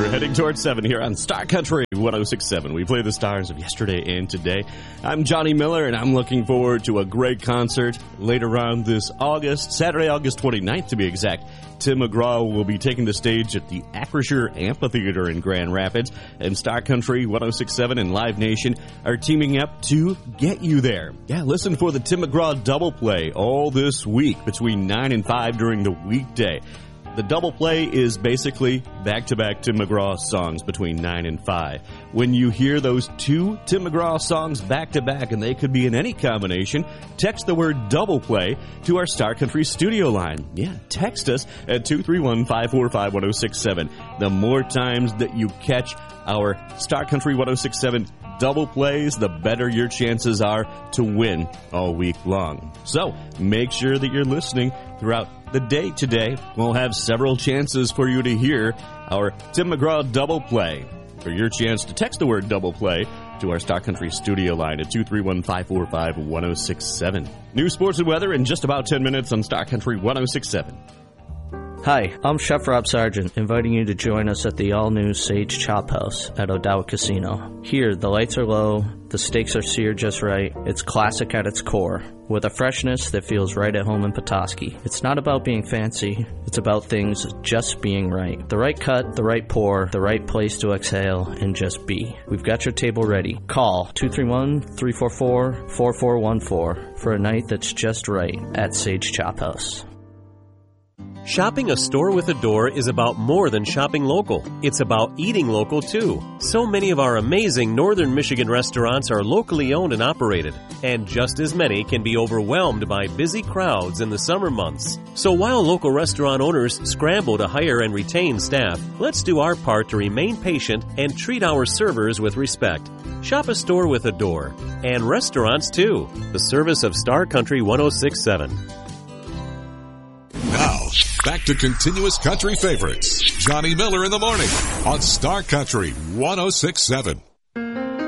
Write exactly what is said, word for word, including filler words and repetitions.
heading towards seven here on Star Country one oh six point seven. We play the stars of yesterday and today. I'm Johnny Miller, and I'm looking forward to a great concert later on this August, Saturday, August twenty-ninth to be exact. Tim McGraw will be taking the stage at the Acrisure Amphitheater in Grand Rapids, and Star Country one oh six point seven and Live Nation are teaming up to get you there. Yeah, listen for the Tim McGraw double play all this week between nine and five during the weekday. The double play is basically back-to-back Tim McGraw songs between nine and five. When you hear those two Tim McGraw songs back-to-back, and they could be in any combination, text the word double play to our Star Country studio line. Yeah, text us at two three one, five four five, one oh six seven. The more times that you catch our Star Country one oh six point seven double plays, the better your chances are to win all week long. So make sure that you're listening throughout the day today. We'll have several chances for you to hear our Tim McGraw double play. For your chance to text the word double play to our Star Country studio line at two three one, five four five, one oh six seven. News, sports, and weather in just about ten minutes on Star Country one oh six point seven. Hi, I'm Chef Rob Sargent, inviting you to join us at the all-new Sage Chop House at O'Dowd Casino. Here, the lights are low, the steaks are seared just right, it's classic at its core, with a freshness that feels right at home in Petoskey. It's not about being fancy, it's about things just being right. The right cut, the right pour, the right place to exhale, and just be. We've got your table ready. Call two three one, three four four, four four one four for a night that's just right at Sage Chop House. Shopping a store with a door is about more than shopping local. It's about eating local, too. So many of our amazing Northern Michigan restaurants are locally owned and operated, and just as many can be overwhelmed by busy crowds in the summer months. So while local restaurant owners scramble to hire and retain staff, let's do our part to remain patient and treat our servers with respect. Shop a store with a door. And restaurants, too. The service of Star Country one oh six point seven. Now, back to continuous country favorites. Johnny Miller in the morning on Star Country one oh six point seven.